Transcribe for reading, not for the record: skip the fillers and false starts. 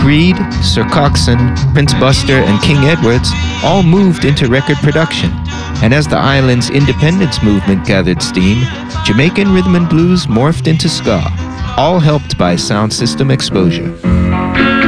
Breed, Sir Coxsone, Prince Buster, and King Edwards all moved into record production. And as the island's independence movement gathered steam, Jamaican rhythm and blues morphed into ska, all helped by sound system exposure.